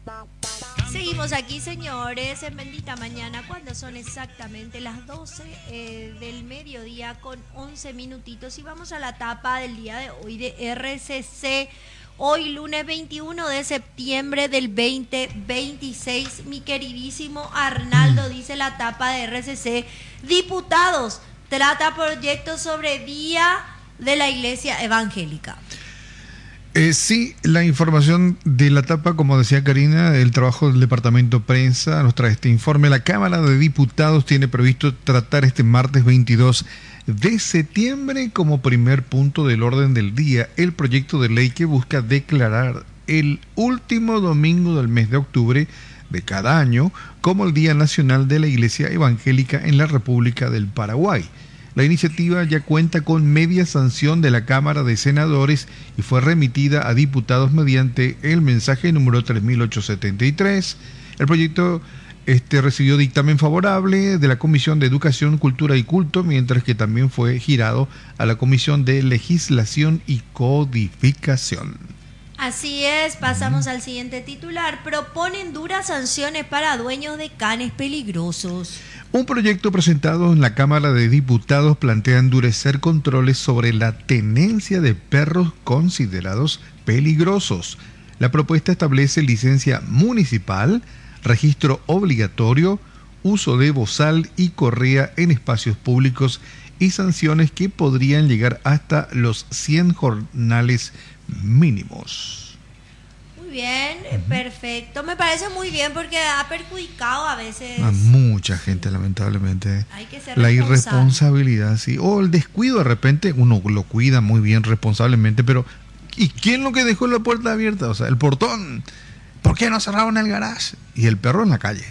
Seguimos aquí, señores, en Bendita Mañana, cuando son exactamente las 12 del mediodía con 11 minutitos. Y vamos a la tapa del día de hoy de RCC. Hoy, lunes 21 de septiembre del 2026. Mi queridísimo Arnaldo dice la tapa de RCC. Diputados, trata proyectos sobre Día de la Iglesia Evangélica. Sí, la información de la tapa, como decía Karina, el trabajo del Departamento Prensa nos trae este informe. La Cámara de Diputados tiene previsto tratar este martes 22 de septiembre como primer punto del orden del día el proyecto de ley que busca declarar el último domingo del mes de octubre de cada año como el Día Nacional de la Iglesia Evangélica en la República del Paraguay. La iniciativa ya cuenta con media sanción de la Cámara de Senadores y fue remitida a diputados mediante el mensaje número 3873. El proyecto recibió dictamen favorable de la Comisión de Educación, Cultura y Culto, mientras que también fue girado a la Comisión de Legislación y Codificación. Así es, pasamos al siguiente titular. Proponen duras sanciones para dueños de canes peligrosos. Un proyecto presentado en la Cámara de Diputados plantea endurecer controles sobre la tenencia de perros considerados peligrosos. La propuesta establece licencia municipal, registro obligatorio, uso de bozal y correa en espacios públicos y sanciones que podrían llegar hasta los 100 jornales mínimos. Muy bien, perfecto. Me parece muy bien porque ha perjudicado a veces a mucha gente, lamentablemente. Hay que ser la responsable. Irresponsabilidad, sí. O el descuido, de repente uno lo cuida muy bien responsablemente, pero ¿y quién lo que dejó la puerta abierta? O sea, el portón. ¿Por qué no cerraron el garage? Y el perro en la calle.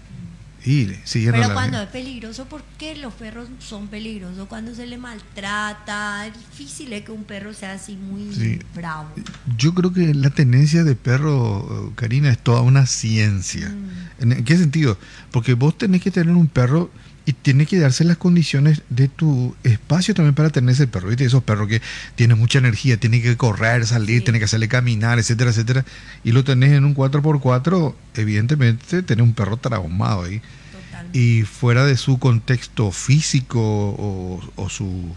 Y siguiendo Pero la cuando vida. es peligroso, ¿por qué los perros son peligrosos? Cuando se le maltrata, es difícil que un perro sea así muy bravo. Yo creo que la tenencia de perro, Karina, es toda una ciencia. ¿En qué sentido? Porque vos tenés que tener un perro y tiene que darse las condiciones de tu espacio también para tener ese perro. ¿Viste? Esos perros que tienen mucha energía, tienen que correr, salir, tienen que hacerle caminar, etcétera, etcétera. Y lo tenés en un 4x4, evidentemente tenés un perro traumado ahí. Totalmente. Y fuera de su contexto físico o su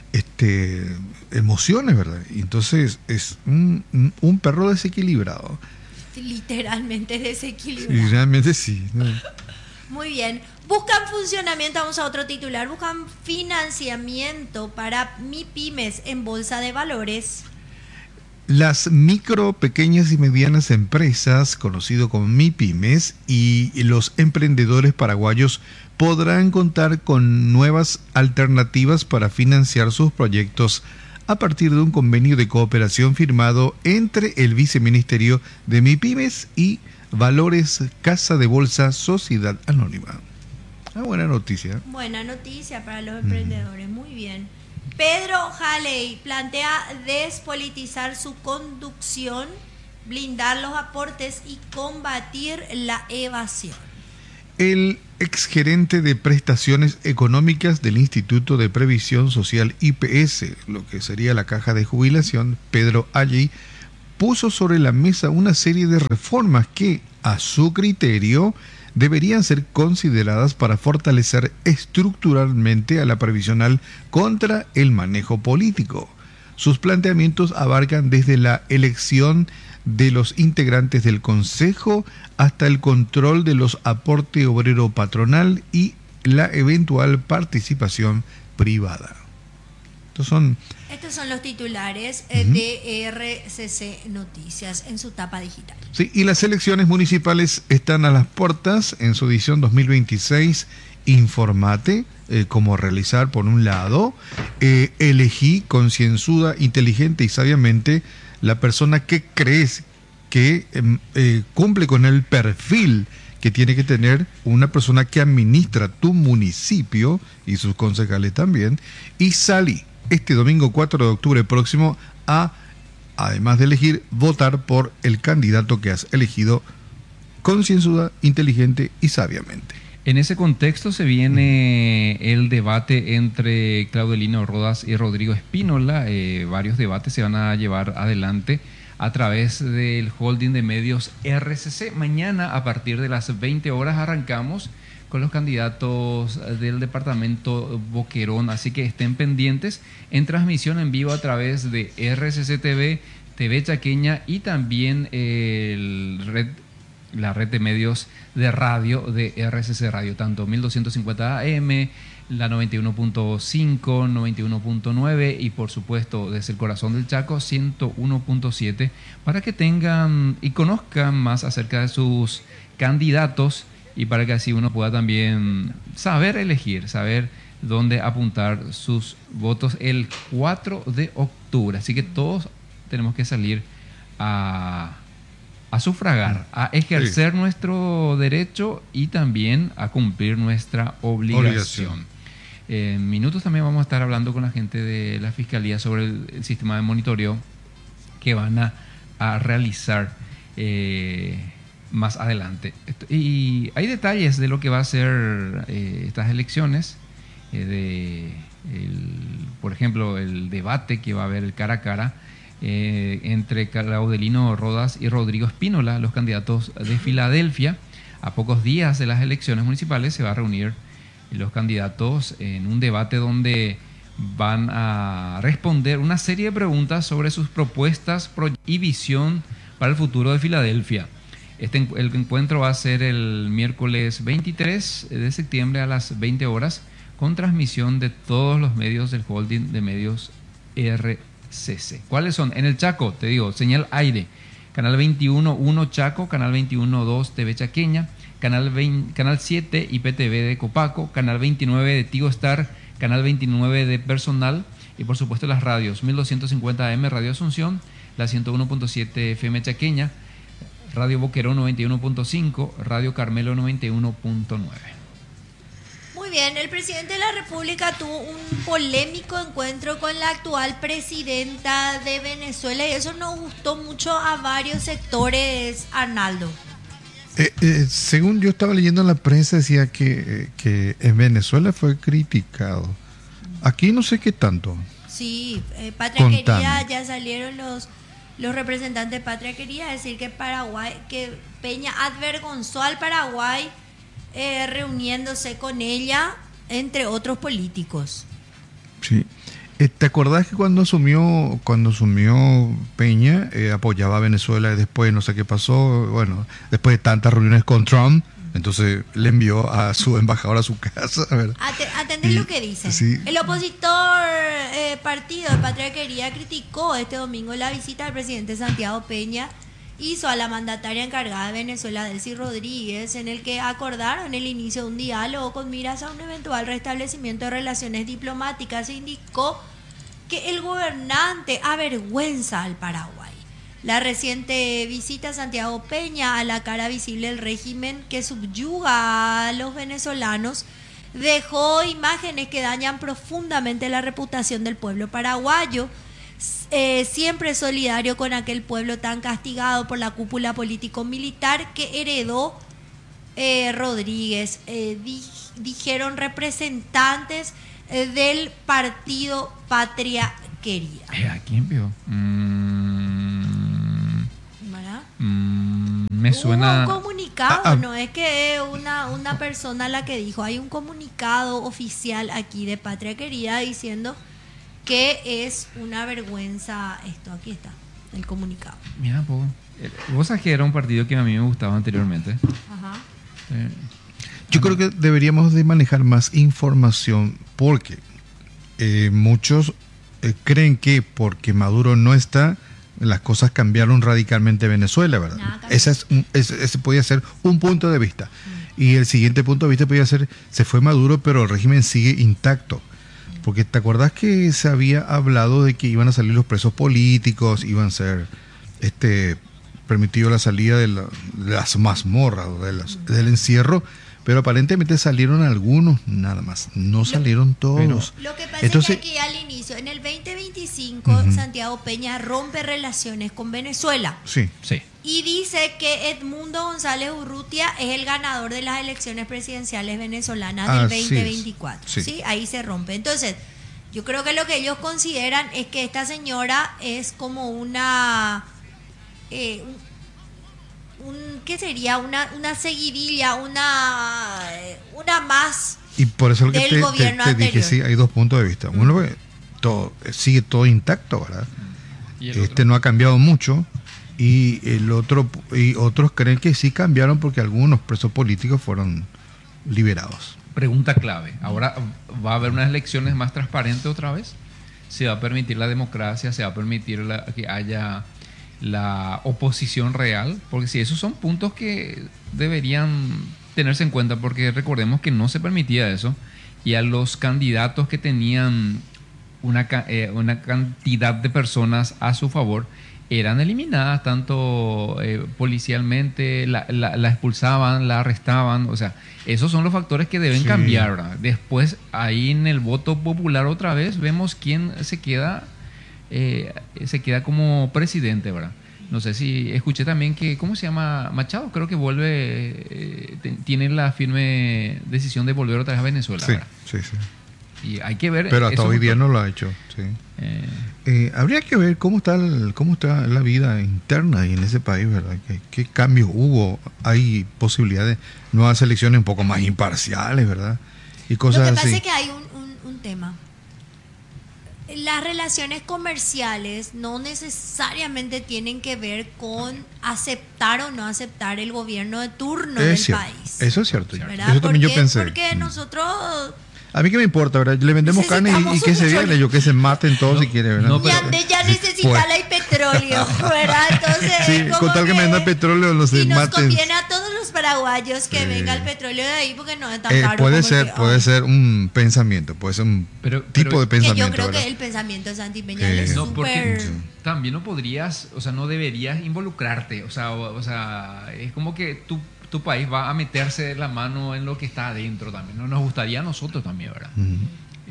emociones, ¿verdad? Y entonces es un perro desequilibrado. Literalmente desequilibrado. Sí, realmente sí. Muy bien. Buscan funcionamiento, vamos a otro titular, buscan financiamiento para MIPYMES en Bolsa de Valores. Las micro, pequeñas y medianas empresas, conocido como MIPYMES, y los emprendedores paraguayos podrán contar con nuevas alternativas para financiar sus proyectos a partir de un convenio de cooperación firmado entre el Viceministerio de MIPYMES y Valores Casa de Bolsa Sociedad Anónima. Buena noticia. Buena noticia para los emprendedores, muy bien. Pedro Halley plantea despolitizar su conducción, blindar los aportes y combatir la evasión. El exgerente de prestaciones económicas del Instituto de Previsión Social IPS, lo que sería la caja de jubilación, Pedro Halley, puso sobre la mesa una serie de reformas que, a su criterio, deberían ser consideradas para fortalecer estructuralmente a la previsional contra el manejo político. Sus planteamientos abarcan desde la elección de los integrantes del Consejo hasta el control de los aportes obrero patronal y la eventual participación privada. Estos son los titulares de RCC Noticias en su tapa digital. Sí, y las elecciones municipales están a las puertas en su edición 2026. Informate cómo realizar, por un lado, elegí concienzuda, inteligente y sabiamente la persona que crees que cumple con el perfil que tiene que tener una persona que administra tu municipio y sus concejales también, y salí este domingo 4 de octubre próximo además de elegir, votar por el candidato que has elegido concienzuda, inteligente y sabiamente. En ese contexto se viene el debate entre Claudelino Rodas y Rodrigo Espínola. Varios debates se van a llevar adelante a través del holding de medios RCC. Mañana a partir de las 20 horas arrancamos con los candidatos del departamento Boquerón, así que estén pendientes en transmisión en vivo a través de RCC TV, TV Chaqueña y también la red de medios de radio de RCC Radio, tanto 1250 AM, la 91.5, 91.9 y por supuesto desde el corazón del Chaco 101.7, para que tengan y conozcan más acerca de sus candidatos y para que así uno pueda también saber elegir, saber dónde apuntar sus votos el 4 de octubre. Así que todos tenemos que salir a sufragar, a ejercer nuestro derecho y también a cumplir nuestra obligación. En minutos también vamos a estar hablando con la gente de la Fiscalía sobre el sistema de monitoreo que van a realizar más adelante. Y hay detalles de lo que va a ser estas elecciones, por ejemplo, el debate que va a haber el cara a cara entre Claudelino Rodas y Rodrigo Espínola, los candidatos de Filadelfia. A pocos días de las elecciones municipales se va a reunir los candidatos en un debate donde van a responder una serie de preguntas sobre sus propuestas y visión para el futuro de Filadelfia. El encuentro va a ser el miércoles 23 de septiembre a las 20 horas con transmisión de todos los medios del holding de medios RCC. ¿Cuáles son? En el Chaco, te digo, señal aire, canal 21.1 Chaco, canal 21.2 TV Chaqueña, canal 7 IPTV de Copaco, canal 29 de Tigo Star, canal 29 de Personal y por supuesto las radios 1250 AM Radio Asunción, la 101.7 FM Chaqueña, Radio Boquerón 91.5, Radio Carmelo 91.9. Muy bien, el presidente de la República tuvo un polémico encuentro con la actual presidenta de Venezuela y eso nos gustó mucho a varios sectores, Arnaldo. Según yo estaba leyendo en la prensa, decía que en Venezuela fue criticado. Aquí no sé qué tanto. Sí, Patria Querida, ya salieron los representantes de Patria Querida a decir que Paraguay, que Peña advergonzó al Paraguay reuniéndose con ella, entre otros políticos. Sí. ¿Te acordás que cuando asumió Peña apoyaba a Venezuela y después no sé qué pasó? Bueno, después de tantas reuniones con Trump, entonces le envió a su embajador a su casa. Atendé lo que dice. Sí. El opositor partido de Patria Querida criticó este domingo la visita del presidente Santiago Peña hizo a la mandataria encargada de Venezuela, Delcy Rodríguez, en el que acordaron el inicio de un diálogo con miras a un eventual restablecimiento de relaciones diplomáticas. Se indicó que el gobernante avergüenza al Paraguay. La reciente visita a Santiago Peña a la cara visible del régimen que subyuga a los venezolanos dejó imágenes que dañan profundamente la reputación del pueblo paraguayo, siempre solidario con aquel pueblo tan castigado por la cúpula político-militar que heredó Rodríguez, dijeron representantes del partido Patria Querida. ¿A quién vio? Me suena. Hubo un comunicado, no es que una persona la que dijo, hay un comunicado oficial aquí de Patria Querida diciendo que es una vergüenza esto. Aquí está el comunicado. Mira, vos sabés que era un partido que a mí me gustaba anteriormente. Ajá. Yo creo que deberíamos de manejar más información porque muchos creen que porque Maduro no está, las cosas cambiaron radicalmente en Venezuela, ¿verdad? Ese podría ser un punto de vista. Y el siguiente punto de vista podría ser, se fue Maduro, pero el régimen sigue intacto. Porque ¿te acordás que se había hablado de que iban a salir los presos políticos, iban a ser permitido la salida de las mazmorras, del encierro? Pero aparentemente salieron algunos, nada más. No salieron todos. Lo que pasa es que aquí al inicio, en el 2025, Santiago Peña rompe relaciones con Venezuela. Sí. Y dice que Edmundo González Urrutia es el ganador de las elecciones presidenciales venezolanas del 2024. Sí, ahí se rompe. Entonces, yo creo que lo que ellos consideran es que esta señora es como una ¿qué sería? Una seguidilla, una más Y por eso es lo que del gobierno te dije, anterior. sí, hay dos puntos de vista. Uno, sigue todo intacto, ¿verdad? ¿Y el otro? No ha cambiado mucho. Y el otro, y otros creen que sí cambiaron porque algunos presos políticos fueron liberados. Pregunta clave. Ahora va a haber unas elecciones más transparentes otra vez. Se va a permitir la democracia, se va a permitir que haya la oposición real, porque si esos son puntos que deberían tenerse en cuenta, porque recordemos que no se permitía eso y a los candidatos que tenían una cantidad de personas a su favor eran eliminadas tanto policialmente, la expulsaban, la arrestaban, o sea, esos son los factores que deben cambiar, ¿verdad? Después, ahí en el voto popular otra vez vemos quién se queda como presidente, ¿verdad? No sé si escuché también que, ¿cómo se llama? Machado, creo que vuelve, tiene la firme decisión de volver otra vez a Venezuela, Sí, ¿verdad? sí, sí. Y hay que ver. Pero hasta hoy día no lo ha hecho, sí. Habría que ver cómo está la vida interna y en ese país, ¿verdad? ¿Qué cambios hubo? Hay posibilidad de nuevas elecciones un poco más imparciales, ¿verdad? Y Lo cosas que pasa así. es que hay un tema. Las relaciones comerciales no necesariamente tienen que ver con aceptar o no aceptar el gobierno de turno del Es cierto, país. eso es cierto. ¿Verdad? Eso también yo Porque- pensé. Porque nosotros A mí qué me importa, ¿verdad? Le vendemos carne y que se viene, yo que se maten todos si quiere, ¿verdad? no, pero- ya necesita Pues. el petróleo, ¿verdad? Entonces, Sí, como con tal que me venda petróleo, no se y nos maten. conviene a todos los paraguayos que Sí. venga el petróleo de ahí porque no es tan caro. Puede como ser, que, puede ay, ser un pensamiento, puede ser un tipo de que pensamiento, yo creo ¿verdad? que el pensamiento de Santi Peña es No, porque súper... también no podrías, o sea, no deberías involucrarte, o sea, es como que tu país va a meterse la mano en lo que está adentro también, ¿no? Nos gustaría a nosotros también, ¿verdad? Ujú.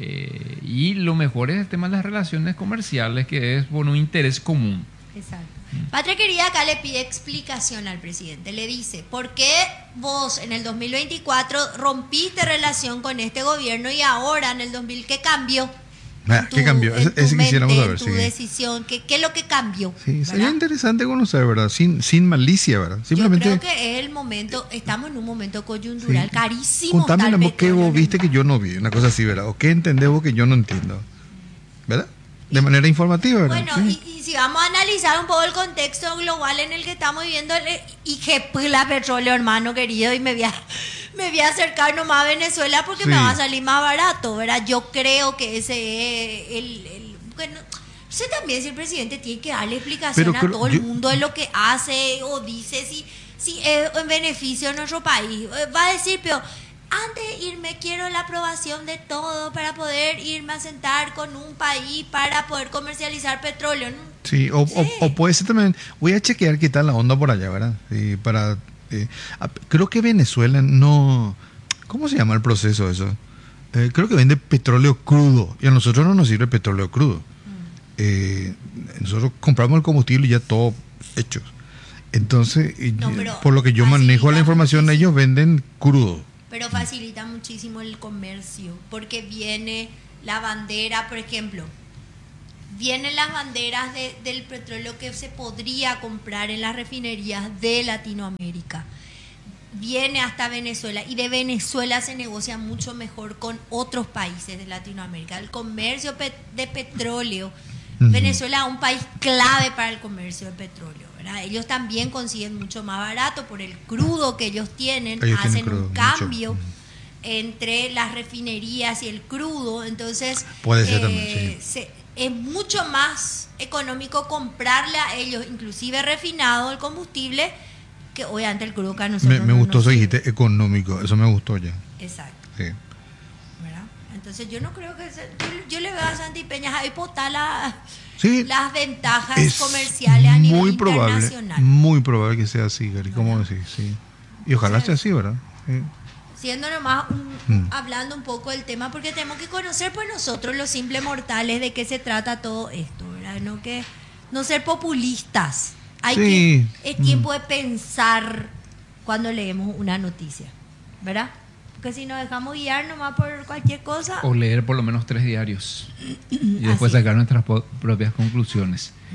Y lo mejor es el tema de las relaciones comerciales, que es por un interés común. Exacto. Patria Querida acá le pide explicación al presidente. Le dice, ¿por qué vos en el 2024 rompiste relación con este gobierno y ahora en el 2000 qué cambió? Ah, ¿qué cambió? En tu Ese quisiéramos mente, saber, en tu sí. decisión. ¿Qué es lo que cambió? Sí, sería ¿verdad? interesante conocer, ¿verdad? Sin malicia, ¿verdad? Simplemente Yo creo que es el momento, estamos en un momento coyuntural sí. carísimo. Contame está el qué petróleo vos en el viste que yo no vi, una cosa así, ¿verdad? O qué entendés vos que yo no entiendo, ¿verdad? De manera informativa, ¿verdad? Bueno, Sí. y si vamos a analizar un poco el contexto global en el que estamos viviendo, y que pues la petróleo, hermano querido, y me voy a acercar nomás a Venezuela porque Sí. me va a salir más barato, ¿verdad? Yo creo que ese es bueno, no sé también si el presidente tiene que darle explicación Pero a creo- todo el yo- mundo de lo que hace o dice, si es en beneficio de nuestro país. Va a decir, pero antes de irme quiero la aprobación de todo para poder irme a sentar con un país para poder comercializar petróleo. ¿No? Sí, o puede ser también, voy a chequear qué tal la onda por allá, ¿verdad? Sí, creo que Venezuela no, ¿cómo se llama el proceso eso? Creo que vende petróleo crudo y a nosotros no nos sirve petróleo crudo. Nosotros compramos el combustible y ya todo hecho. Entonces, No, pero por lo que yo manejo la facilita información, muchísimo. ellos venden crudo. Pero facilita muchísimo el comercio, porque viene la bandera, por ejemplo, vienen las banderas del petróleo que se podría comprar en las refinerías de Latinoamérica. Viene hasta Venezuela y de Venezuela se negocia mucho mejor con otros países de Latinoamérica. El comercio de petróleo, Ujú. Venezuela es un país clave para el comercio de petróleo, ¿verdad? Ellos también consiguen mucho más barato por el crudo que ellos tienen, Ellos tienen hacen crudo, un mucho. cambio entre las refinerías y el crudo, entonces Puede ser también, es mucho más económico comprarle a ellos, inclusive refinado el combustible, que obviamente el crudo que a nosotros Me no gustó nos eso, sirve. dijiste económico, eso me gustó ya. Exacto, Sí. ¿verdad? Entonces yo no creo que yo le veo a Santi Peña ahí botar Sí, las ventajas es comerciales a nivel muy probable, internacional. muy probable que sea así, Gary, ¿cómo decís? Sí. Y ojalá sea así, ¿verdad? Sí. Siendo nomás Mm. hablando un poco del tema, porque tenemos que conocer pues nosotros los simples mortales de qué se trata todo esto, ¿verdad? No ser populistas. Sí. Es tiempo de pensar cuando leemos una noticia, ¿verdad? Porque si nos dejamos guiar nomás por cualquier cosa, O leer por lo menos 3 diarios y después Así es. sacar nuestras propias conclusiones.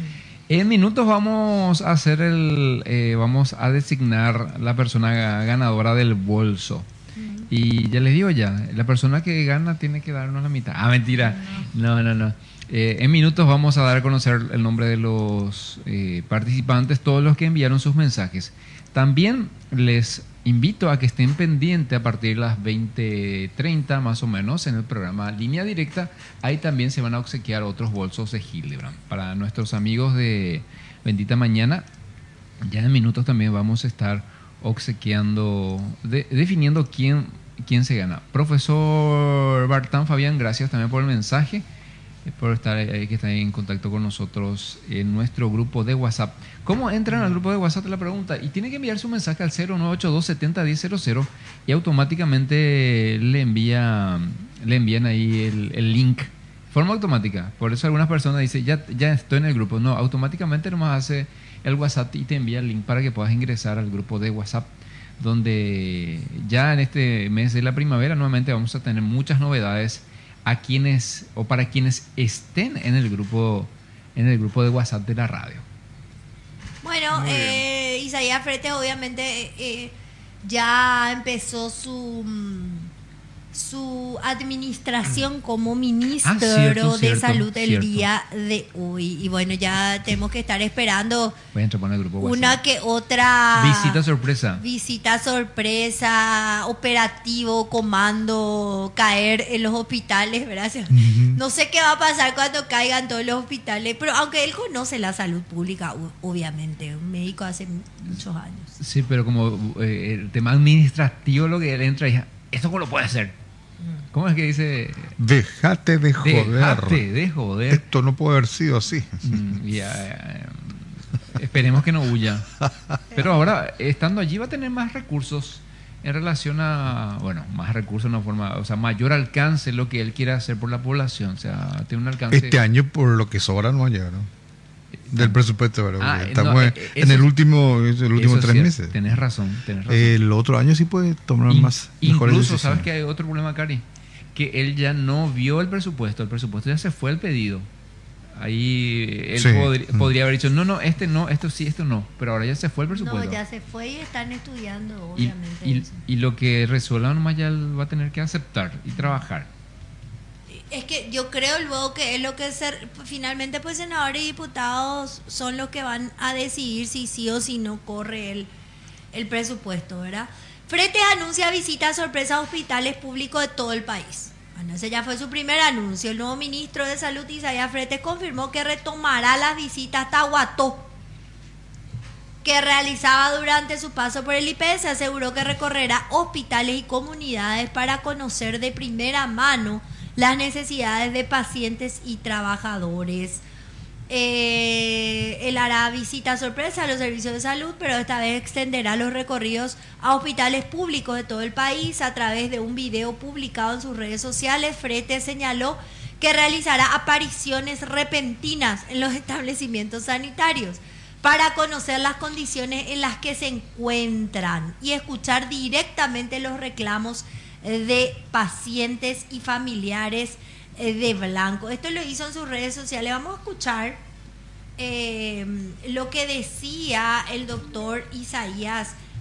En minutos vamos a hacer vamos a designar la persona ganadora del bolso. Y ya les digo la persona que gana tiene que darnos la mitad. Ah, mentira. No. En minutos vamos a dar a conocer el nombre de los participantes, todos los que enviaron sus mensajes. También les invito a que estén pendientes a partir de las 20:30 más o menos en el programa Línea Directa. Ahí también se van a obsequiar otros bolsos de Hildebrand. Para nuestros amigos de Bendita Mañana, ya en minutos también vamos a estar obsequiando, definiendo quién se gana. Profesor Bartán Fabián, gracias también por el mensaje, por estar que está en contacto con nosotros en nuestro grupo de WhatsApp. ¿Cómo entran al grupo de WhatsApp? La pregunta. Y tiene que enviar su mensaje al 0982 70 1000 y automáticamente le envían ahí el link. Forma automática. Por eso algunas personas dicen, ya estoy en el grupo. No, automáticamente nomás hace el WhatsApp y te envía el link para que puedas ingresar al grupo de WhatsApp, donde ya en este mes de la primavera nuevamente vamos a tener muchas novedades para quienes estén en el grupo de WhatsApp de la radio. Bueno, Isaías Fretes obviamente ya empezó su administración como ministro de Salud el día de hoy. Y bueno, ya tenemos que estar esperando una que otra visita sorpresa, operativo, comando, caer en los hospitales, ¿verdad? No sé qué va a pasar cuando caigan todos los hospitales, pero aunque él conoce la salud pública, obviamente, un médico hace muchos años. Sí, pero como el tema administrativo, lo que él entra y ¿esto cómo lo puede hacer? ¿Cómo es que dice? Déjate de joder. Déjate de joder. Esto no puede haber sido así. Esperemos que no huya. Pero ahora, estando allí, va a tener más recursos en relación a, más recursos de una forma, o sea, mayor alcance lo que él quiere hacer por la población. O sea, tiene un alcance. Este año, por lo que sobra, no ha llegado. Del presupuesto, ¿verdad? Estamos en el último 3 meses. Tenés razón. El otro año sí puede tomar más. Incluso, ¿sabes que hay otro problema, Cari? Que él ya no vio el presupuesto ya se fue el pedido. Ahí él podría haber dicho, no, esto sí, esto no. Pero ahora ya se fue el presupuesto. No, ya se fue y están estudiando, obviamente. Y lo que resuelva nomás ya él va a tener que aceptar y trabajar. Es que yo creo luego que es lo que finalmente pues senadores y diputados son los que van a decidir si sí o si no corre el presupuesto, ¿verdad? Fretes anuncia visitas sorpresa a hospitales públicos de todo el país. Bueno, ese ya fue su primer anuncio. El nuevo ministro de Salud, Isaías Fretes, confirmó que retomará las visitas a Tahuató, que realizaba durante su paso por el IPS. Aseguró que recorrerá hospitales y comunidades para conocer de primera mano las necesidades de pacientes y trabajadores. Él hará visita sorpresa a los servicios de salud, pero esta vez extenderá los recorridos a hospitales públicos de todo el país. A través de un video publicado en sus redes sociales, Fretes señaló que realizará apariciones repentinas en los establecimientos sanitarios para conocer las condiciones en las que se encuentran y escuchar directamente los reclamos de pacientes y familiares de Blanco. Esto lo hizo en sus redes sociales. Vamos a escuchar lo que decía el doctor Isaías